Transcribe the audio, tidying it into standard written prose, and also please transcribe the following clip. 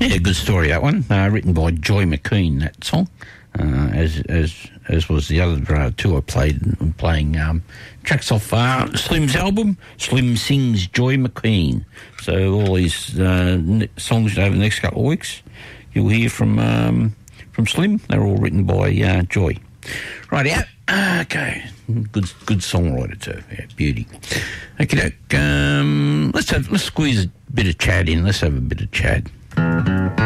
Yeah, good story, that one. Written by Joy McKean, that song. As was the other two I playing tracks off Slim's album, Slim Sings Joy McKean. So all these songs over the next couple of weeks you'll hear from Slim. They're all written by Joy. Right, yeah. Okay. Good songwriter too. Yeah, beauty. Okay, let's squeeze a bit of Chad in. Let's have a bit of Chad.